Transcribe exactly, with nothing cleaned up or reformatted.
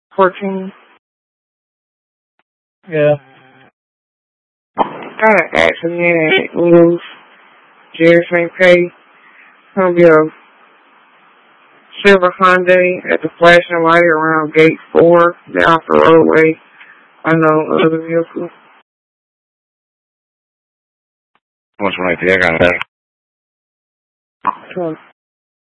fourteen. Yeah. Got an accident at News, Jerry Saint Pay. Gonna be a silver Hyundai at the flashing light around gate four, down the roadway. I know other vehicle. What's right there? I got that. Sure.